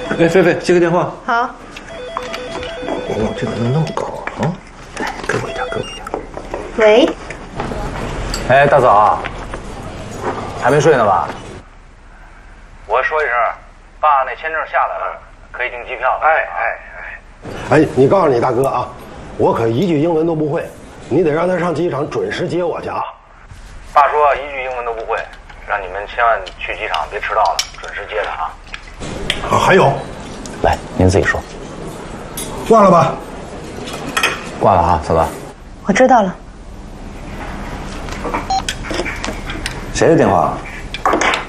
哎，菲菲，接个电话。 好。 哦，这个能那么高啊？哎，给我一点，给我一点。 喂。 哎，大嫂，还没睡呢吧？我说一声，爸那签证下来了，可以订机票了。 哎，你告诉你大哥啊，我可一句英文都不会，你得让他上机场准时接我去啊。 爸说一句英文都不会，让你们千万去机场别迟到了，准时接他啊。 啊，还有， 来，您自己说。 挂了吧？ 挂了啊，嫂子。 我知道了。 谁的电话？